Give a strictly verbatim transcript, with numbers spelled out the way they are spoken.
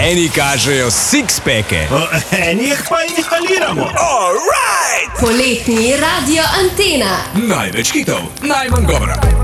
Eni kažejo six-packe, eni jih pa inhaliramo. Alright! Poletni radio Antena. Največ hitov, najmanj govora.